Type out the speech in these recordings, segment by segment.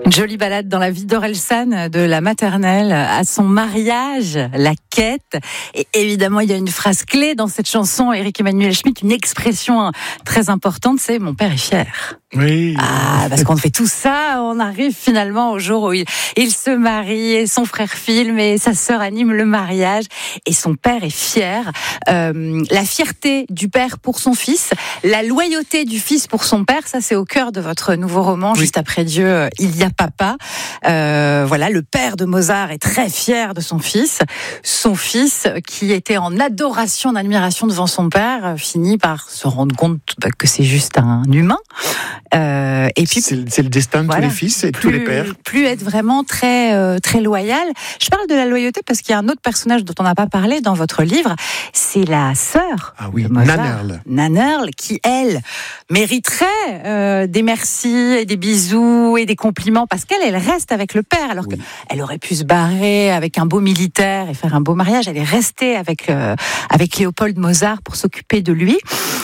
Une jolie balade dans la vie d'Orelsan, de la maternelle à son mariage, la quête. Et évidemment, il y a une phrase clé dans cette chanson, Éric Emmanuel Schmitt, une expression très importante, c'est « mon père est fier ». Oui. Ah, parce qu'on fait tout ça, on arrive finalement au jour où il se marie, et son frère filme et sa sœur anime le mariage, et son père est fier. La fierté du père pour son fils, la loyauté du fils pour son père, ça c'est au cœur de votre nouveau roman, oui. Juste après Dieu, il y a papa. Voilà, le père de Mozart est très fier de son fils. Son fils, qui était en adoration, en admiration devant son père, finit par se rendre compte que c'est juste un humain. Et puis c'est le destin de tous les fils et de tous les pères. Plus être vraiment très très loyal. Je parle de la loyauté parce qu'il y a un autre personnage dont on n'a pas parlé dans votre livre, c'est la sœur de Mozart, Nannerl, qui elle mériterait des merci et des bisous et des compliments parce qu'elle reste avec le père alors qu'elle aurait pu se barrer avec un beau militaire et faire un beau mariage. Elle est restée avec Léopold Mozart pour s'occuper de lui.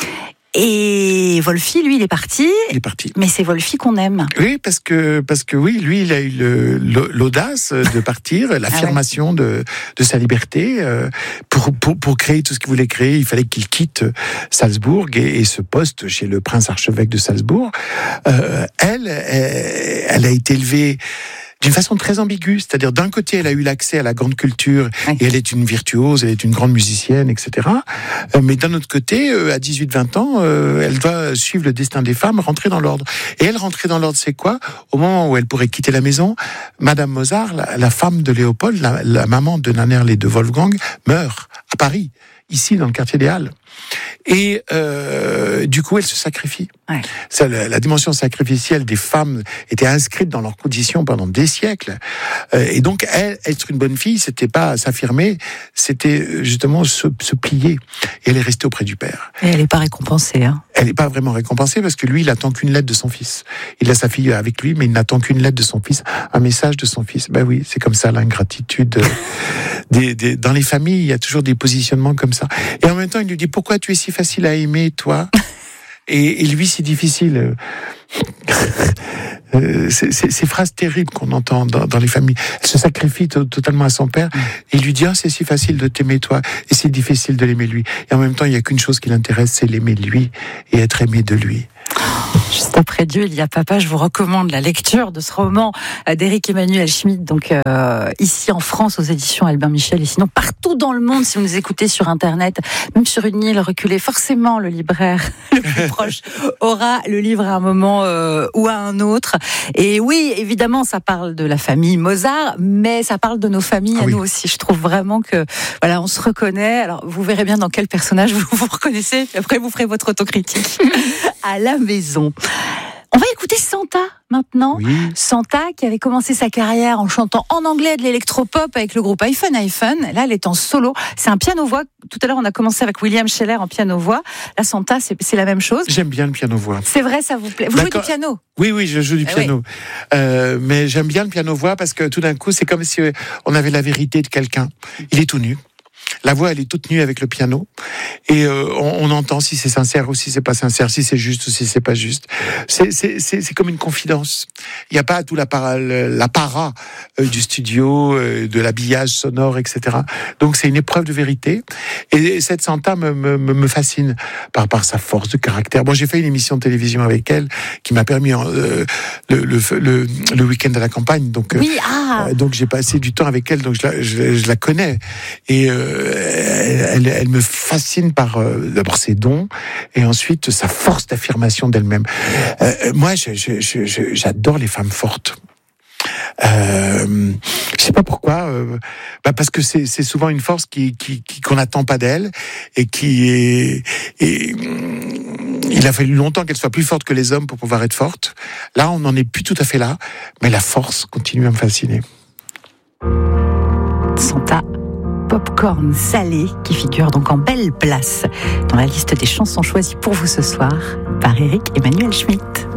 Et Wolfi, lui, il est parti. Mais c'est Wolfi qu'on aime. Oui, parce que oui, lui, il a eu l'audace de partir, l'affirmation de sa liberté. Pour créer tout ce qu'il voulait créer, il fallait qu'il quitte Salzbourg et ce poste chez le prince archevêque de Salzbourg. Elle a été élevée d'une façon très ambiguë, c'est-à-dire d'un côté elle a eu l'accès à la grande culture et elle est une virtuose, elle est une grande musicienne, etc. Mais d'un autre côté, à 18-20 ans, elle doit suivre le destin des femmes, rentrer dans l'ordre. Et elle rentrer dans l'ordre, c'est quoi ? Au moment où elle pourrait quitter la maison, Madame Mozart, la femme de Léopold, la maman de Nannerl et de Wolfgang, meurt à Paris, ici dans le quartier des Halles. Et du coup, elle se sacrifie. Ça, la dimension sacrificielle des femmes était inscrite dans leurs conditions pendant des siècles. Et donc, être une bonne fille, c'était pas s'affirmer, c'était justement se plier. Et elle est restée auprès du père. Et elle n'est pas récompensée. Elle n'est pas vraiment récompensée parce que lui, il attend qu'une lettre de son fils. Il a sa fille avec lui, mais il n'attend qu'une lettre de son fils, un message de son fils. Ben oui, c'est comme ça l'ingratitude. Dans les familles, il y a toujours des positionnements comme ça. Et en même temps, il lui dit, pourquoi tu es si facile à aimer, toi ? Et lui, c'est difficile. Ces phrases terribles qu'on entend dans les familles. Elle se sacrifie totalement à son père. Et il lui dit, c'est si facile de t'aimer, toi. Et c'est difficile de l'aimer, lui. Et en même temps, il n'y a qu'une chose qui l'intéresse, c'est l'aimer, lui. Et être aimé de lui. Juste après Dieu, il y a papa. Je vous recommande la lecture de ce roman d'Éric Emmanuel Schmitt, donc ici en France aux éditions Albin Michel, et sinon partout dans le monde si vous nous écoutez sur Internet, même sur une île reculée. Forcément, le libraire le plus proche aura le livre à un moment ou à un autre. Et oui, évidemment, ça parle de la famille Mozart, mais ça parle de nos familles à nous aussi. Je trouve vraiment que voilà, on se reconnaît. Alors, vous verrez bien dans quel personnage vous vous reconnaissez. Après, vous ferez votre autocritique à la maison. On va écouter Santa maintenant. Oui. Santa qui avait commencé sa carrière en chantant en anglais de l'électropop avec le groupe iPhone. Là, elle est en solo. C'est un piano-voix. Tout à l'heure, on a commencé avec William Scheller en piano-voix. Là, Santa, c'est la même chose. J'aime bien le piano-voix. C'est vrai, ça vous plaît. Vous jouez du piano ? Oui, je joue du piano. Oui. Mais j'aime bien le piano-voix parce que tout d'un coup, c'est comme si on avait la vérité de quelqu'un. Il est tout nu. La voix, elle est toute nue avec le piano. Et on entend si c'est sincère ou si c'est pas sincère, si c'est juste ou si c'est pas juste. C'est comme une confidence. Il n'y a pas tout l'apparat du studio, de l'habillage sonore, etc. Donc c'est une épreuve de vérité. Et cette Santa me fascine par sa force de caractère. Bon, j'ai fait une émission de télévision avec elle qui m'a permis le week-end à la campagne. Donc, donc j'ai passé du temps avec elle, donc je la connais. Et elle me fascine par d'abord ses dons et ensuite sa force d'affirmation d'elle-même. Moi, j'adore les femmes fortes. Je sais pas pourquoi, parce que c'est souvent une force qu'on n'attend pas d'elle et il a fallu longtemps qu'elle soit plus forte que les hommes pour pouvoir être forte. Là, on n'en est plus tout à fait là, mais la force continue à me fasciner. Santa. Popcorn salé qui figure donc en belle place dans la liste des chansons choisies pour vous ce soir par Éric Emmanuel Schmitt.